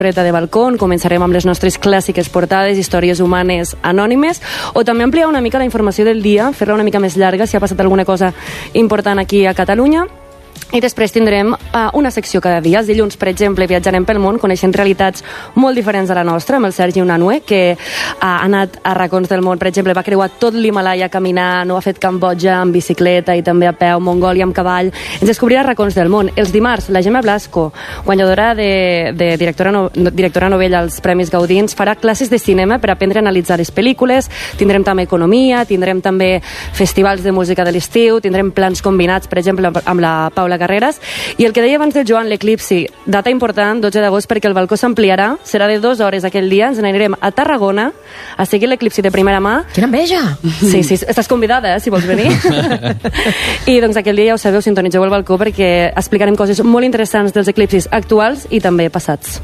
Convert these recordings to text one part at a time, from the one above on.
Reta de balcó, on començarem amb les nostres clàssiques portades, històries humanes anònimes, o també ampliar una mica la informació del dia, fer-la una mica més llarga si ha passat alguna cosa important aquí a Catalunya. I després tindrem una secció cada dia. Els dilluns, per exemple, viatjarem pel món coneixent realitats molt diferents de la nostra, amb el Sergi Unanue, que ha anat a racons del món. Per exemple, va creuar tot l'Himalaya caminant, o ha fet Cambodja amb bicicleta i també a peu, Mongòlia amb cavall. Ens descobrirà racons del món. Els dimarts, la Gemma Blasco, guanyadora de directora novella als Premis Gaudí, farà classes de cinema per aprendre a analitzar les pel·lícules. Tindrem també economia, tindrem també festivals de música de l'estiu, tindrem plans combinats, per exemple, amb la Paula Carreras. I el que deia abans del Joan, l'eclipsi, data important, 12 d'agost, perquè el balcó s'ampliarà, serà de 2 hores aquell dia, ens n'anirem a Tarragona a seguir l'eclipsi de primera mà. Quina enveja! Sí, estàs convidada, si vols venir. I doncs aquell dia, ja ho sabeu, sintonitzeu el balcó perquè explicarem coses molt interessants dels eclipsis actuals i també passats.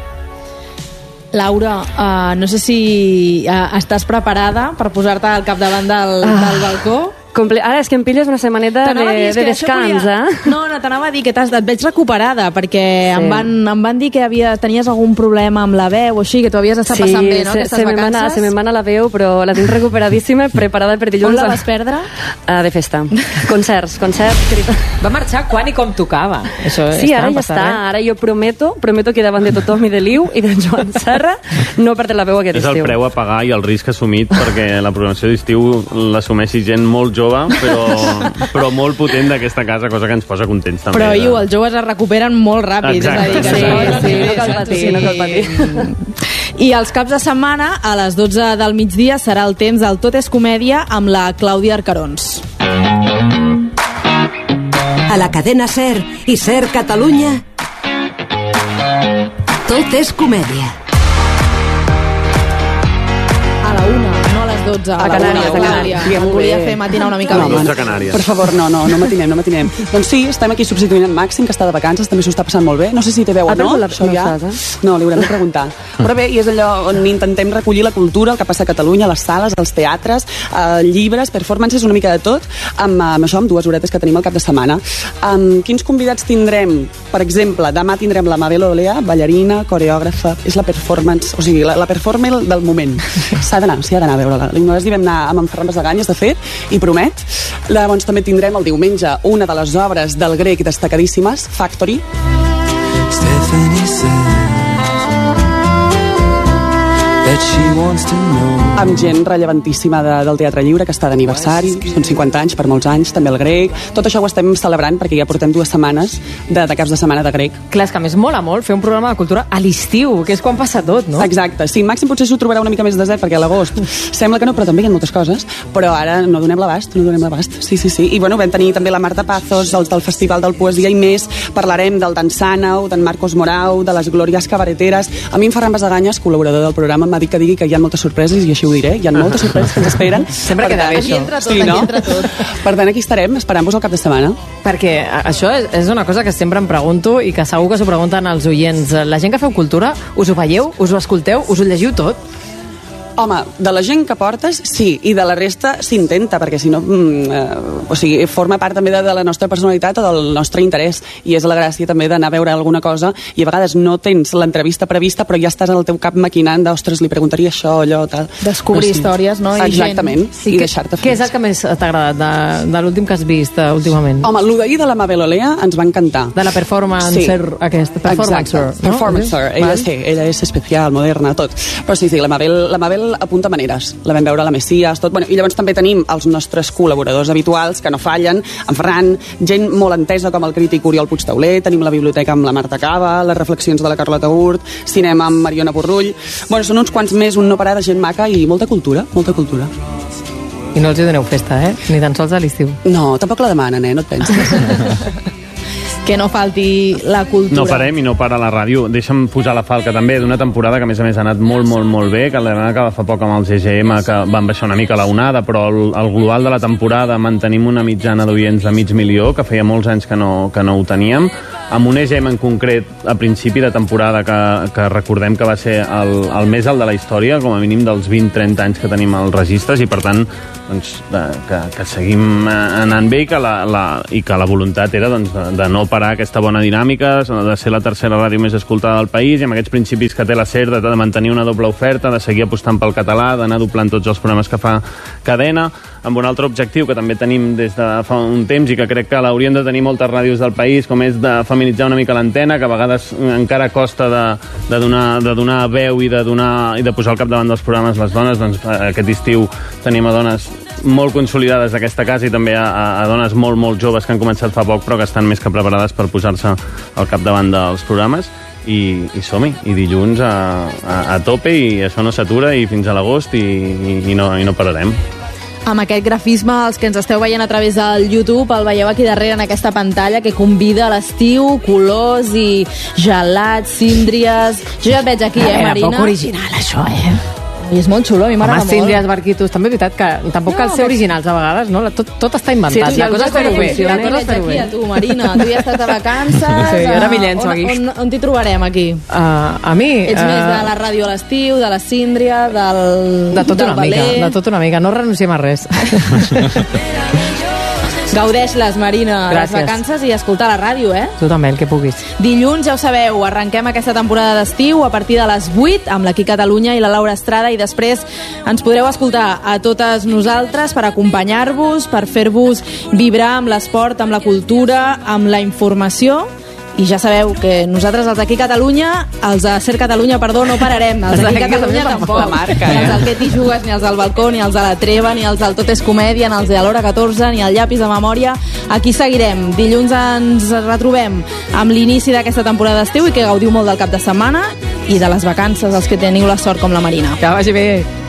Laura, no sé si estàs preparada per posar-te al capdavant del balcó? Ara és que em pilles una setmaneta de descans, No, t'anava a dir que et veig recuperada, perquè em van dir que tenies algun problema amb la veu o així, que t'ho havies estat passant bé, no, aquestes vacances? Se me'n va la veu, però la tinc recuperadíssima, preparada per dilluns. On la vas perdre? De festa. Concerts. Va marxar quan i com tocava. Sí, ara ja està. Ara jo prometo que davant de tothom i de l'Iu i de Joan Serra no perdre la veu aquest estiu. És el preu a pagar i el risc assumit perquè la programació d'estiu l'assumeixi gent molt jove, però molt potent d'aquesta casa, cosa que ens posa contents també. Però els joves es recuperen molt ràpid. Exacte. No cal patir. I els caps de setmana, a les 12 del migdia, serà el temps del Tot és Comèdia amb la Clàudia Arcarons. A la cadena SER i SER Catalunya, Tot és Comèdia. A la 1, no a les 12. A Canàries. Volia fer matinar una mica més. A Canàries. Per favor, no matinem. Doncs sí, estem aquí substituint en Màxim, que està de vacances, també s'ho està passant molt bé. No sé si té veu o no. No, li haurem de preguntar. Però bé, i és allò on intentem recollir la cultura, el que passa a Catalunya, les sales, els teatres, llibres, performances, una mica de tot, amb això, amb 2 horetes que tenim al cap de setmana. Quins convidats tindrem? Per exemple, demà tindrem la Mabel Olea, ballarina, coreògrafa, és la performance, o sigui, la performer del moment. S'ha d'anar a veure-la. L'ignoràs hi vam anar amb en Ferran Basaganyes, de fet, i promet. Llavors també tindrem el diumenge una de les obres del grec destacadíssimes, Factory. Stephanie says that she wants to know. Amb gent rellevantíssima del Teatre Lliure, que està d'aniversari, són 50 anys, per molts anys, també el grec. Tot això ho estem celebrant perquè ja portem 2 setmanes de caps de setmana de grec. Clar, és que a més mola molt fer un programa de cultura a l'estiu, que és quan passa tot, no? Exacte, sí, Màxim potser s'ho trobarà una mica més desert, perquè a l'agost sembla que no, però també hi ha moltes coses, però ara no donem l'abast. Sí. I bueno, vam tenir també la Marta Pazos, del Festival del Poesia i més, parlarem del Dan Sàneu, d'en Marcos Morau, de les Glòries Cabareteres. A mi en Ferran Basaganyes, col·laborador del programa, m'ha dit que digui que hi ha moltes sorpreses, i així ho diré, hi ha moltes sorpreses que ens esperen. Sempre queda bé això. Aquí entra tot. Per tant, aquí estarem, esperant-vos al cap de setmana. Perquè això és una cosa que sempre em pregunto i que segur que s'ho pregunten els oients. La gent que feu cultura, us ho veieu, us ho escolteu, us ho llegiu tot? Home, de la gent que portes, sí, i de la resta s'intenta, perquè si no, forma part també de la nostra personalitat o del nostre interès, i és la gràcia també d'anar a veure alguna cosa, i a vegades no tens l'entrevista prevista, però ja estàs al teu cap maquinant d'ostres, li preguntaria això, allò, tal. Descobrir històries, no? Exactament, i deixar-te fer. Què és el que més t'ha agradat de l'últim que has vist últimament? Home, el d'ahir de la Mabel Olea ens va encantar. De la performancer aquesta, performancer. No? Performancer, ella és especial, moderna, tot. Però sí, la Mabel apunta maneres. La vam veure a la Messias, tot. Bueno, i llavors també tenim els nostres col·laboradors habituals, que no fallen, en Ferran, gent molt entesa com el crític Oriol Puigtauler, tenim la biblioteca amb la Marta Cava, les reflexions de la Carlota Gurt, cinema amb Mariona Borrull. Bueno, són uns quants més, un no parar de gent maca i molta cultura. I no els hi doneu festa, ni tan sols a l'estiu. No, tampoc la demanen, no et pensis. Que no falti la cultura. No farem i no para la ràdio. Deixa'm posar la falca també d'una temporada que a més ha anat molt bé, que la vam acabar fa poc amb el GGM, que van baixar una mica la onada, però el global de la temporada mantenim una mitjana d'oients de 500.000, que feia molts anys que no ho teníem. amb un EGM en concret a principi de temporada que recordem que va ser el més alt de la història, com a mínim dels 20-30 anys que tenim als registres, i per tant doncs, que seguim anant bé i que la voluntat era doncs, de no parar aquesta bona dinàmica, de ser la tercera ràdio més escoltada del país, i amb aquests principis que té la SER de mantenir una doble oferta, de seguir apostant pel català, d'anar doblant tots els programes que fa Cadena, amb un altre objectiu que també tenim des de fa un temps i que crec que l'haurien de tenir moltes ràdios del país, com és de feminitzar una mica l'antena, que a vegades encara costa de donar veu i de posar al capdavant dels programes les dones. Doncs aquest estiu tenim a dones molt consolidades d'aquesta casa i també a dones molt, molt joves que han començat fa poc però que estan més que preparades per posar-se al capdavant dels programes. I som-hi, i dilluns a tope, i això no s'atura, i fins a l'agost i no pararem. Amb aquest grafisme, els que ens esteu veient a través del YouTube, el veieu aquí darrere en aquesta pantalla, que convida a l'estiu, colors i gelats, síndries... Jo ja et veig aquí, Marina? Era poc original, això, I és molt xulo, a mi m'agrada molt. Síndries, barquitos, també és veritat que tampoc cal ser originals a vegades, no? Tot està inventat. La cosa és fer-ho bé. La cosa és fer-ho bé. A tu, Marina, tu ja estàs de vacances. Sí, ara m'hi llenço aquí. On t'hi trobarem, aquí? A mi... Ets més de la ràdio a l'estiu, de la síndria, de tot una mica. No renunciem a res. Gaudeix-les, Marina, gràcies. Les vacances i escoltar la ràdio, Tu també, el que puguis. Dilluns, ja ho sabeu, arrenquem aquesta temporada d'estiu a partir de les 8 amb l'Aquí Catalunya i la Laura Estrada, i després ens podreu escoltar a totes nosaltres per acompanyar-vos, per fer-vos vibrar amb l'esport, amb la cultura, amb la informació. I ja sabeu que nosaltres, els d'aquí Catalunya, els de Ser Catalunya, perdó, no pararem. Els d'aquí Catalunya tampoc. Ni els del Que t'hi jugues, ni els del balcó, ni els de la treva, ni els del Tot és comèdia, ni els de l'hora 14, ni el llapis de memòria. Aquí seguirem. Dilluns ens retrobem amb l'inici d'aquesta temporada d'estiu i que gaudiu molt del cap de setmana i de les vacances, els que teniu la sort com la Marina. Que vagi bé.